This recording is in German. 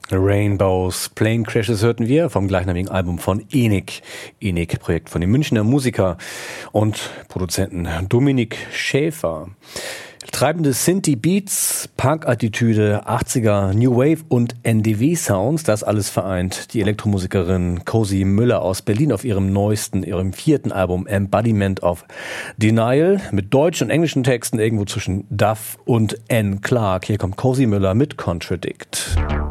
Rainbows, Plane Crashes hörten wir vom gleichnamigen Album von ENIC. ENIC, Projekt von dem Münchner Musiker und Produzenten Dominik Schäfer. Treibende Synthie-Beats, Punk-Attitüde, 80er, New Wave und NDW-Sounds, das alles vereint die Elektromusikerin Cosi Müller aus Berlin auf ihrem vierten Album Embodiment of Denial mit deutschen und englischen Texten irgendwo zwischen Duff und N. Clark. Hier kommt Cosi Müller mit Contradict.